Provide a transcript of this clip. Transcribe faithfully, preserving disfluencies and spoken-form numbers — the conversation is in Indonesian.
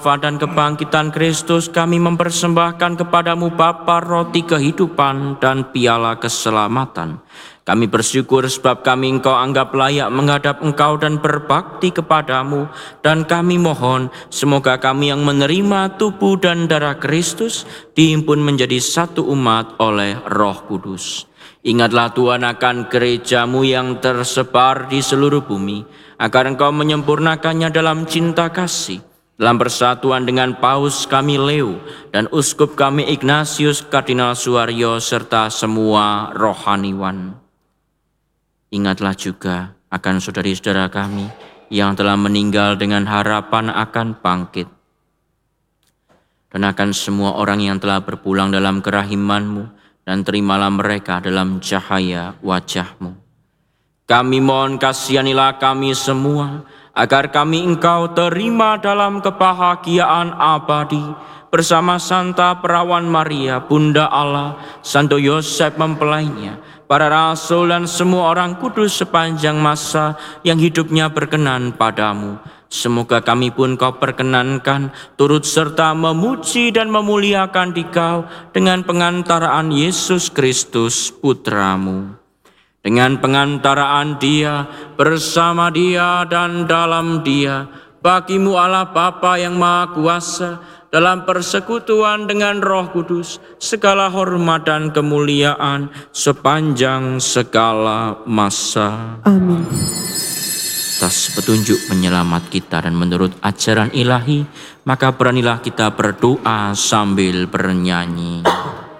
dan kebangkitan Kristus, kami mempersembahkan kepadamu Bapa roti kehidupan dan piala keselamatan. Kami bersyukur sebab kami Engkau anggap layak menghadap Engkau dan berbakti kepadamu. Dan kami mohon semoga kami yang menerima tubuh dan darah Kristus dihimpun menjadi satu umat oleh Roh Kudus. Ingatlah Tuhan akan gerejamu yang tersebar di seluruh bumi, agar Engkau menyempurnakannya dalam cinta kasih, dalam persatuan dengan Paus kami Leo dan Uskup kami Ignatius Kardinal Suaryo serta semua rohaniwan. Ingatlah juga akan saudari-saudara kami yang telah meninggal dengan harapan akan bangkit, dan akan semua orang yang telah berpulang dalam kerahiman-Mu, dan terimalah mereka dalam cahaya wajah-Mu. Kami mohon kasihanilah kami semua, agar kami Engkau terima dalam kebahagiaan abadi bersama Santa Perawan Maria, Bunda Allah, Santo Yosef mempelainya, para rasul dan semua orang kudus sepanjang masa yang hidupnya berkenan padamu. Semoga kami pun Kau perkenankan turut serta memuji dan memuliakan Dikau dengan pengantaraan Yesus Kristus Putramu. Dengan pengantaraan Dia, bersama Dia dan dalam Dia, bagimu Allah Bapa yang Maha Kuasa, dalam persekutuan dengan Roh Kudus, segala hormat dan kemuliaan sepanjang segala masa. Amin. Atas petunjuk penyelamat kita dan menurut ajaran ilahi, maka beranilah kita berdoa sambil bernyanyi.